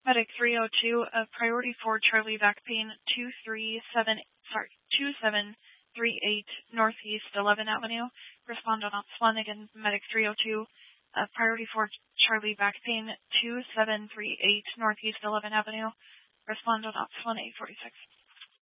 Medic 302, priority 4 Charlie back pain 2738 Northeast 11 Avenue. Respond on ops 1. Again, Medic 302, priority 4 Charlie back pain 2738 Northeast 11 Avenue. Respond on ops 1 846.